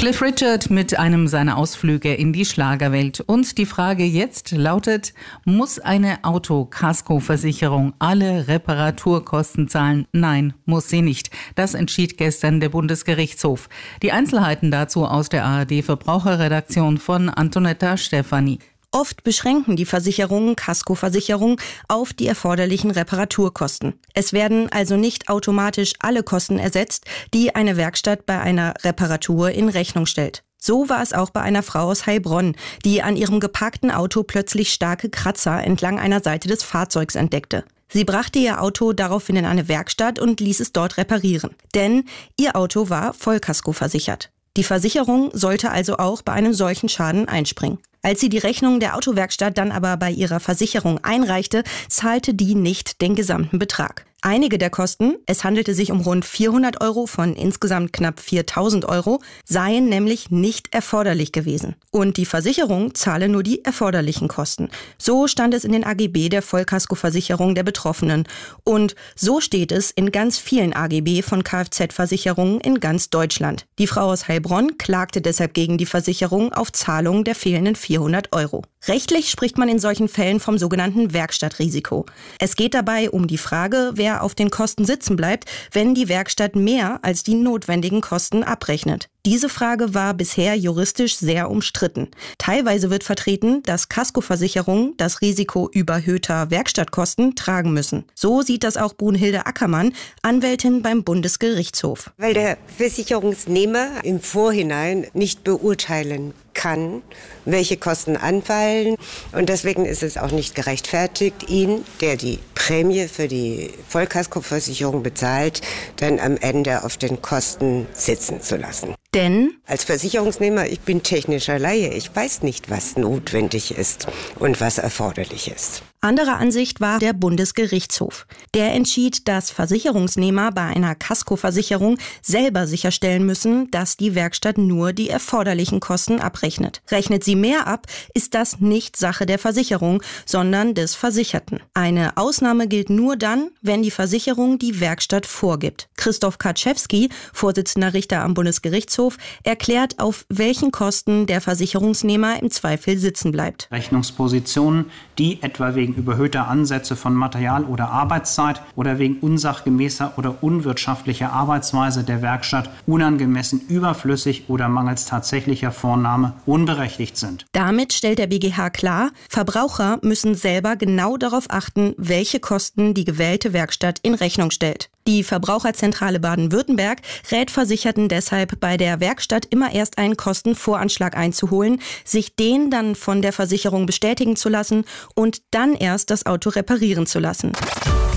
Cliff Richard mit einem seiner Ausflüge in die Schlagerwelt. Und die Frage jetzt lautet, muss eine Auto-Kasko-Versicherung alle Reparaturkosten zahlen? Nein, muss sie nicht. Das entschied gestern der Bundesgerichtshof. Die Einzelheiten dazu aus der ARD-Verbraucherredaktion von Antonetta Stefani. Oft beschränken die Versicherungen Kaskoversicherungen auf die erforderlichen Reparaturkosten. Es werden also nicht automatisch alle Kosten ersetzt, die eine Werkstatt bei einer Reparatur in Rechnung stellt. So war es auch bei einer Frau aus Heilbronn, die an ihrem geparkten Auto plötzlich starke Kratzer entlang einer Seite des Fahrzeugs entdeckte. Sie brachte ihr Auto daraufhin in eine Werkstatt und ließ es dort reparieren. Denn ihr Auto war Vollkaskoversichert. Die Versicherung sollte also auch bei einem solchen Schaden einspringen. Als sie die Rechnung der Autowerkstatt dann aber bei ihrer Versicherung einreichte, zahlte die nicht den gesamten Betrag. Einige der Kosten, es handelte sich um rund 400 € von insgesamt knapp 4.000 €, seien nämlich nicht erforderlich gewesen. Und die Versicherung zahle nur die erforderlichen Kosten. So stand es in den AGB der Vollkaskoversicherung der Betroffenen. Und so steht es in ganz vielen AGB von Kfz-Versicherungen in ganz Deutschland. Die Frau aus Heilbronn klagte deshalb gegen die Versicherung auf Zahlung der fehlenden 400 €. Rechtlich spricht man in solchen Fällen vom sogenannten Werkstattrisiko. Es geht dabei um die Frage, wer auf den Kosten sitzen bleibt, wenn die Werkstatt mehr als die notwendigen Kosten abrechnet. Diese Frage war bisher juristisch sehr umstritten. Teilweise wird vertreten, dass Kaskoversicherungen das Risiko überhöhter Werkstattkosten tragen müssen. So sieht das auch Brunhilde Ackermann, Anwältin beim Bundesgerichtshof. Weil der Versicherungsnehmer im Vorhinein nicht beurteilen kann, welche Kosten anfallen. Und deswegen ist es auch nicht gerechtfertigt, ihn, der die Prämie für die Vollkaskoversicherung bezahlt, dann am Ende auf den Kosten sitzen zu lassen. Denn als Versicherungsnehmer, ich bin technischer Laie. Ich weiß nicht, was notwendig ist und was erforderlich ist. Anderer Ansicht war der Bundesgerichtshof. Der entschied, dass Versicherungsnehmer bei einer Kaskoversicherung selber sicherstellen müssen, dass die Werkstatt nur die erforderlichen Kosten abrechnet. Rechnet sie mehr ab, ist das nicht Sache der Versicherung, sondern des Versicherten. Eine Ausnahme gilt nur dann, wenn die Versicherung die Werkstatt vorgibt. Christoph Kaczewski, Vorsitzender Richter am Bundesgerichtshof, erklärt, auf welchen Kosten der Versicherungsnehmer im Zweifel sitzen bleibt. Rechnungspositionen, die etwa wegen überhöhter Ansätze von Material oder Arbeitszeit oder wegen unsachgemäßer oder unwirtschaftlicher Arbeitsweise der Werkstatt unangemessen überflüssig oder mangels tatsächlicher Vornahme unberechtigt sind. Damit stellt der BGH klar, Verbraucher müssen selber genau darauf achten, welche Kosten die gewählte Werkstatt in Rechnung stellt. Die Verbraucherzentrale Baden-Württemberg rät Versicherten deshalb, bei der Werkstatt immer erst einen Kostenvoranschlag einzuholen, sich den dann von der Versicherung bestätigen zu lassen und dann erst das Auto reparieren zu lassen.